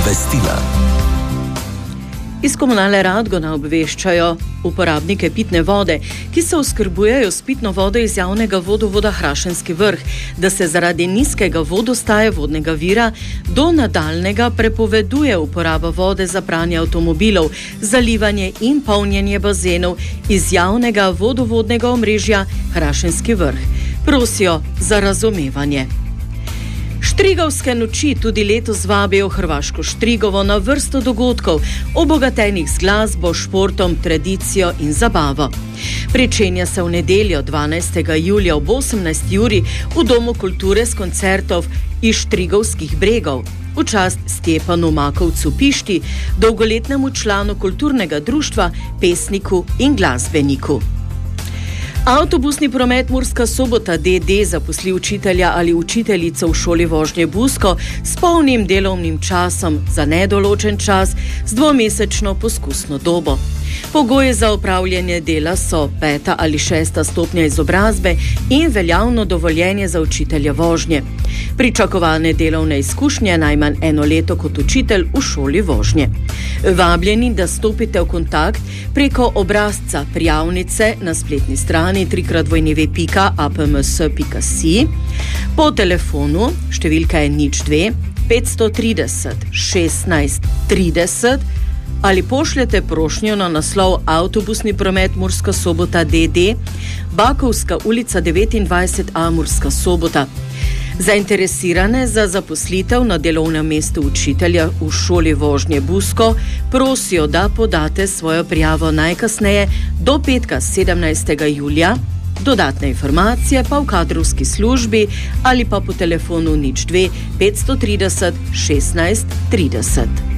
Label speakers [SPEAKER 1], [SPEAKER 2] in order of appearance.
[SPEAKER 1] Obvestila.
[SPEAKER 2] Iz Komunalne Radgona obveščajo uporabnike pitne vode, ki se oskrbujejo s pitno vodo iz javnega vodovoda Hrašenski Vrh, da se zaradi nizkega vodostaja vodnega vira do nadaljnjega prepoveduje uporaba vode za pranje avtomobilov, zalivanje in polnjenje bazenov iz javnega vodovodnega omrežja Hrašenski Vrh. Prosijo za razumevanje. Štrigovske noči tudi letos vabijo Hrvaško Štrigovo na vrsto dogodkov, obogatenih z glasbo, športom, tradicijo in zabavo. Pričenja se v nedeljo 12. julija ob 18. uri v Domu kulture s koncertov iz Štrigovskih bregov. V čast Stjepanu Makovcu Pišti, dolgoletnemu članu kulturnega društva, pesniku in glasbeniku. Avtobusni promet Murska Sobota d.d. zaposli učitelja ali učiteljico v šoli vožnje Busko s polnim delovnim časom za nedoločen čas z 2-mesečno poskusno dobo. Pogoji za opravljanje dela so 5. ali 6. stopnja izobrazbe in veljavno dovoljenje za učitelja vožnje. Pričakovane delovne izkušnje najmanj 1 leto kot učitelj v šoli vožnje. Vabljeni, da stopite v kontakt preko obrazca prijavnice na spletni strani www.apms.si, po telefonu, številka je 02 530 16 30, ali pošljete prošnjo na naslov Avtobusni promet Murska Sobota d.d., Bakovska ulica 29a Murska Sobota. Zainteresirane za zaposlitev na delovnem mestu učitelja v šoli vožnje Busko prosijo, da podate svojo prijavo najkasneje do petka 17. julija, dodatne informacije pa v kadrovski službi ali pa po telefonu 02 530 16 30.